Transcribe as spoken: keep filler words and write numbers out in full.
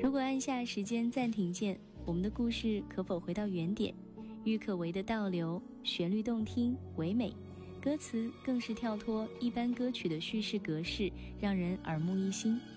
如果按下时间暂停键，我们的故事可否回到原点？郁可唯的倒流，旋律动听唯美，歌词更是跳脱一般歌曲的叙事格式，让人耳目一新。